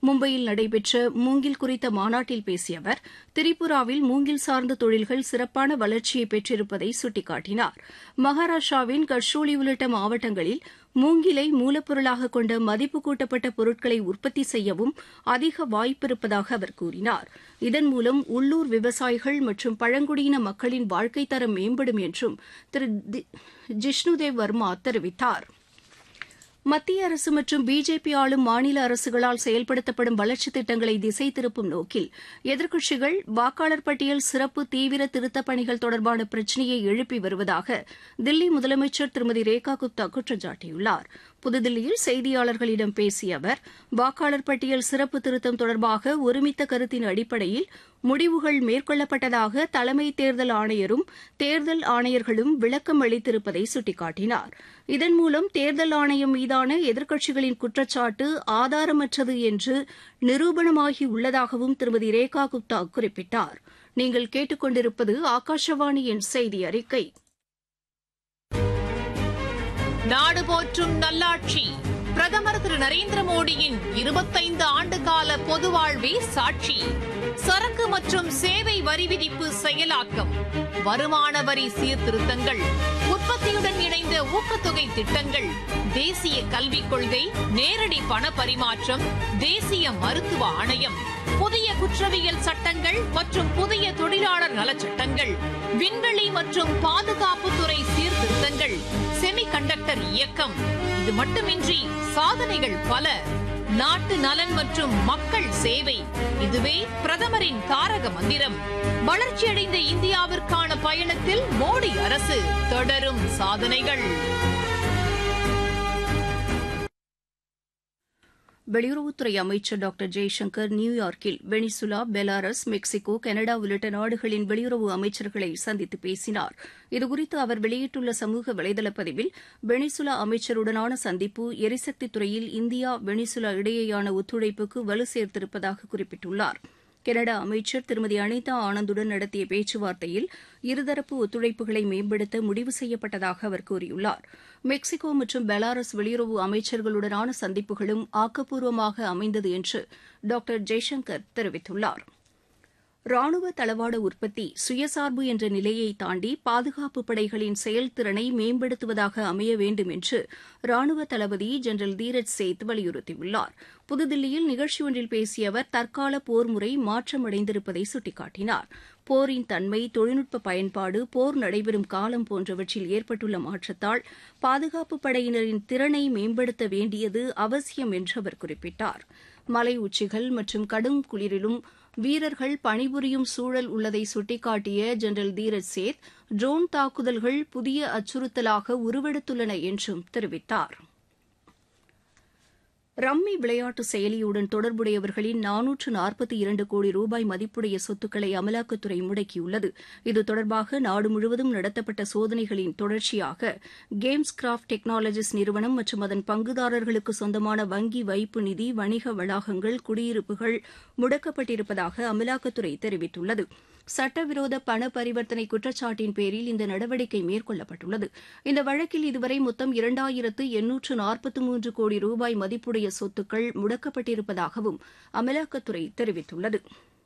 மும்பையில் நடைபெற்ற மூங்கில் குறித்த மாநாட்டில் பேசிய அவர் திரிபுராவில் மூங்கில் சார்ந்த தொழில்கள் சிறப்பான வளர்ச்சியை பெற்றிருப்பதை சுட்டிக்காட்டினார். மகாராஷ்டிராவின் கட்சோலி உள்ளிட்ட மாவட்டங்களில் மூங்கிலை மூலப்பொருளாக கொண்ட மதிப்பு கூட்டப்பட்ட பொருட்களை உற்பத்தி செய்யவும் அதிக வாய்ப்பு இருப்பதாக அவர் கூறினார். இதன் மூலம் உள்ளூர் விவசாயிகள் மற்றும் பழங்குடியின மக்களின் வாழ்க்கைத் தரம் மேம்படும் என்றும் திரு ஜிஷ்ணுதேவ் வர்மா தெரிவித்தார். மத்திய அரசு மற்றும் பிஜேபி ஆளும் மாநில அரசுகளால் செயல்படுத்தப்படும் வளர்ச்சித் திட்டங்களை திசை திருப்பும் நோக்கில் எதிர்க்கட்சிகள் வாக்காளர் பட்டியல் சிறப்பு தீவிர திருத்தப் பணிகள் தொடர்பான பிரச்சினையை எழுப்பி வருவதாக தில்லி முதலமைச்சர் திருமதி ரேகா குப்தா குற்றம் சாட்டியுள்ளார். புதுதில்லியில் செய்தியாளர்களிடம் பேசிய அவர் வாக்காளர் பட்டியல் சிறப்பு திருத்தம் தொடர்பாக ஒருமித்த கருத்தின் அடிப்படையில் முடிவுகள் மேற்கொள்ளப்பட்டதாக தலைமை தேர்தல் ஆணையரும் தேர்தல் ஆணையர்களும் விளக்கம் அளித்திருப்பதை சுட்டிக்காட்டினார். இதன் மூலம் தேர்தல் ஆணையம் மீதான எதிர்க்கட்சிகளின் குற்றச்சாட்டு ஆதாரமற்றது என்று நிரூபணமாகி உள்ளதாகவும் திருமதி ரேகா குப்தா குறிப்பிட்டார். நீங்கள் கேட்டுக் கொண்டிருப்பது ஆகாஷவாணியின் செய்தி அறிக்கை. நாடு போற்றும் நல்லாட்சி பிரதமர் திரு நரேந்திர மோடியின் 25 ஆண்டுகால பொது வாழ்வே சாட்சி. சரக்கு மற்றும் சேவை வரி விதிப்பு செயலாக்கம், வருமான வரி சீர்திருத்தங்கள், உற்பத்தியுடன் இணைந்த ஊக்கத்தொகை திட்டங்கள், தேசிய கல்விக் கொள்கை, நேரடி பண பரிமாற்றம், தேசிய மருத்துவ ஆணையம், புதிய குற்றவியல் சட்டங்கள் மற்றும் புதிய தொழிலாளர் நலச்சட்டங்கள், விண்வெளி மற்றும் பாதுகாப்புத்துறை சீர்திருத்தங்கள், செமிகண்டக்டர் இயக்கம். இது மட்டுமின்றி சாதனைகள் பல. நாட்டு நலன் மற்றும் மக்கள் சேவை, இதுவே பிரதமரின் தாரக மந்திரம். வளர்ச்சியடைந்த இந்தியாவிற்கான பயணத்தில் மோடி அரசு தொடரும் சாதனைகள். வெளியுறவுத்துறை அமைச்சர் டாக்டர் ஜெய்சங்கர் நியூயார்க்கில் வெனிசுலா, பெலாரஸ், மெக்சிகோ, கனடா உள்ளிட்ட நாடுகளின் வெளியுறவு அமைச்சர்களை சந்தித்து பேசினார். இதுகுறித்து அவர் வெளியிட்டுள்ள சமூக வலைதள பதிவில் வெனிசுலா அமைச்சருடனான சந்திப்பு எரிசக்தி துறையில் இந்தியா வெனிசுலா இடையேயான ஒத்துழைப்புக்கு வலு சேர்த்திருப்பதாக குறிப்பிட்டுள்ளார். கனடா அமைச்சர் திருமதி அனிதா ஆனந்துடன் நடத்திய பேச்சுவார்த்தையில் இருதரப்பு ஒத்துழைப்புகளை மேம்படுத்த முடிவு செய்யப்பட்டதாக அவர் கூறியுள்ளார். மெக்சிகோ மற்றும் பெலாரஸ் வெளியுறவு அமைச்சர்களுடனான சந்திப்புகளும் ஆக்கப்பூர்வமாக அமைந்தது என்று டாக்டர் ஜெய்சங்கர் தெரிவித்துள்ளார். ராணுவ தளவாட உற்பத்தி சுயசார்பு என்ற நிலையை தாண்டி பாதுகாப்பு படைகளின் செயல்திறனை மேம்படுத்துவதாக அமைய வேண்டும் என்று ராணுவ தளபதி ஜெனரல் தீரஜ் சேத் வலியுறுத்தியுள்ளார். புதுதில்லியில் நிகழ்ச்சி ஒன்றில் பேசிய அவர் தற்கால போர் முறை மாற்றமடைந்திருப்பதை சுட்டிக்காட்டினார். போரின் தன்மை, தொழில்நுட்ப பயன்பாடு, போர் நடைபெறும் காலம் போன்றவற்றில் ஏற்பட்டுள்ள மாற்றத்தால் பாதுகாப்பு படையினரின் திறனை மேம்படுத்த வேண்டியது அவசியம் என்று அவர் குறிப்பிட்டார். மலை உச்சிகள் மற்றும் கடும் குளிரிலும் வீரர்கள் பணிபுரியும் சூழல் உள்ளதை சுட்டிக்காட்டிய ஜெனரல் தீரஜ் சேத் ட்ரோன் தாக்குதல்கள் புதிய அச்சுறுத்தலாக உருவெடுத்துள்ளன என்றும் தெரிவித்தார். ரம்மி விளையாட்டு செயலியுடன் தொடர்புடையவர்களின் 442 கோடி ரூபாய் மதிப்புடைய சொத்துக்களை அமலாக்கத்துறை முடக்கியுள்ளது. இது தொடர்பாக நாடு முழுவதும் நடத்தப்பட்ட சோதனைகளின் தொடர்ச்சியாக கேம்ஸ் கிராப்ட் டெக்னாலஜிஸ் நிறுவனம் மற்றும் அதன் பங்குதாரர்களுக்கு சொந்தமான வங்கி வைப்பு நிதி, வணிக வளாகங்கள், குடியிருப்புகள் முடக்கப்பட்டிருப்பதாக அமலாக்கத்துறை தெரிவித்துள்ளது. சட்டவிரோத பண பரிவர்த்தனை குற்றச்சாட்டின் பேரில் இந்த நடவடிக்கை மேற்கொள்ளப்பட்டுள்ளது. இந்த வழக்கில் இதுவரை மொத்தம் 2843 கோடி ரூபாய் மதிப்புடைய சொத்துக்கள் முடக்கப்பட்டிருப்பதாகவும் அமலாக்கத்துறை தெரிவித்துள்ளது.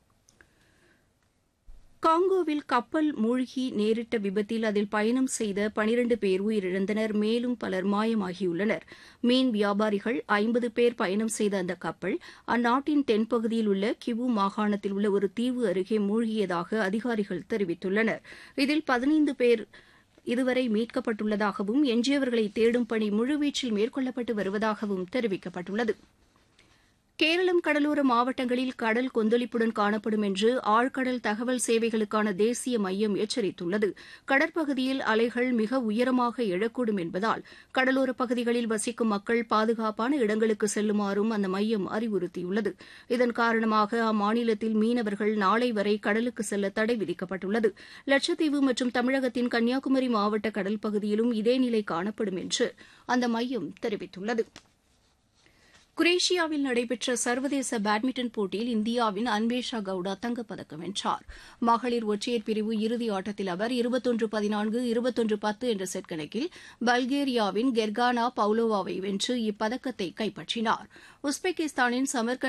காங்கோவில் கப்பல் மூழ்கி நேரிட்ட விபத்தில் அதில் பயணம் செய்த 12 பேர் உயிரிழந்தனர். மேலும் பலர் மாயமாகியுள்ளனர். மீன் வியாபாரிகள் 50 பேர் பயணம் செய்த அந்த கப்பல் அந்நாட்டின் தென்பகுதியில் உள்ள கிவு மாகாணத்தில் உள்ள ஒரு தீவு அருகே மூழ்கியதாக அதிகாரிகள் தெரிவித்துள்ளனர். இதில் 15 பேர் இதுவரை மீட்கப்பட்டுள்ளதாகவும் எஞ்சியவர்களை தேடும் பணி முழுவீச்சில் மேற்கொள்ளப்பட்டு வருவதாகவும் தெரிவிக்கப்பட்டுள்ளது. கேரளம் கடலோர மாவட்டங்களில் கடல் கொந்தளிப்புடன் காணப்படும் என்று ஆழ்கடல் தகவல் சேவைகளுக்கான தேசிய மையம் எச்சரித்துள்ளது. கடற்பகுதியில் அலைகள் மிக உயரமாக எழக்கூடும் என்பதால் கடலோரப் பகுதிகளில் வசிக்கும் மக்கள் பாதுகாப்பான இடங்களுக்கு செல்லுமாறும் அந்த மையம் அறிவுறுத்தியுள்ளது. இதன் காரணமாக அம்மாநிலத்தில் மீனவர்கள் நாளை வரை கடலுக்கு செல்ல தடை விதிக்கப்பட்டுள்ளது. லட்சத்தீவு மற்றும் தமிழகத்தின் கன்னியாகுமரி மாவட்ட கடல் பகுதியிலும் இதே நிலை காணப்படும் என்று அந்த மையம் தெரிவித்துள்ளது. குரேஷியாவில் நடைபெற்ற சர்வதேச பேட்மிண்டன் போட்டியில் இந்தியாவின் அன்வேஷா கவுடா தங்கப்பதக்கம் வென்றார். மகளிர் ஒற்றையர் பிரிவு இறுதி ஆட்டத்தில் அவர் 21-14, 21-10 என்ற செட் கணக்கில் பல்கேரியாவின் கெர்கானா பவுலோவாவை வென்று இப்பதக்கத்தை கைப்பற்றினார். உஸ்பெகிஸ்தானின் சமர்கண்ட்